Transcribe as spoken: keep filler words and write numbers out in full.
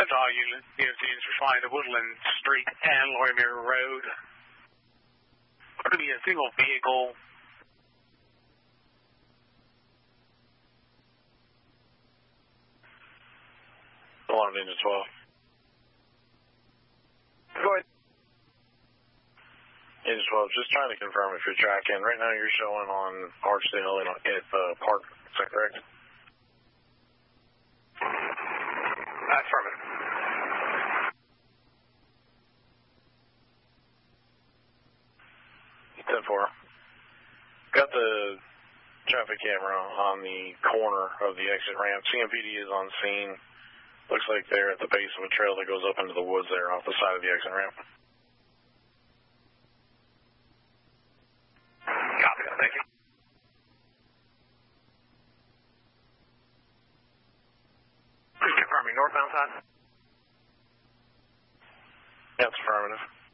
That's all units. D O T is responding to Woodland Street and Lorimer Road. Going to be a single vehicle. Alarm Engine twelve. Go ahead. Engine twelve, just trying to confirm if you're tracking. Right now you're showing on Archdale and at uh, Park. Is that correct? Affirmative. ten four. Got the traffic camera on the corner of the exit ramp. C M P D is on scene. Looks like they're at the base of a trail that goes up into the woods there off the side of the exit ramp. Copy that. Thank you. Please confirming northbound side. That's affirmative.